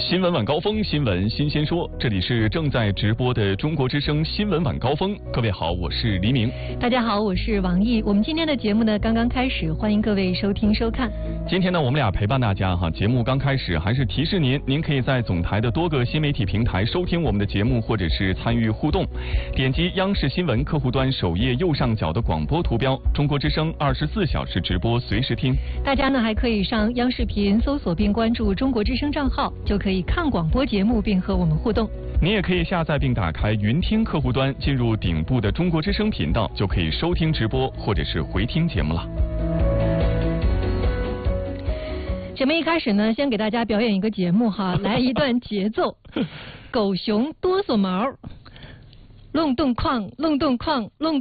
新闻晚高峰，新闻新鲜说，这里是正在直播的中国之声新闻晚高峰。各位好，我是黎明。 大家好，我是王毅。我们今天的节目呢刚刚开始，欢迎各位收听收看。 今天呢，我们俩陪伴大家哈。节目刚开始，还是提示您可以在总台的多个新媒体平台收听我们的节目，或者是参与互动。点击央视新闻客户端首页右上角的广播图标，中国之声24小时直播，随时听。 大家呢还可以上央视频搜索并关注中国之声账号，就可以看广播节目并和我们互动。 你也可以下载并打开云听客户端，进入顶部的中国之声频道，就可以收听直播或者是回听节目了。 节目一开始呢，先给大家表演一个节目哈，来一段节奏，狗熊哆嗦毛，弄洞框，弄洞框，弄。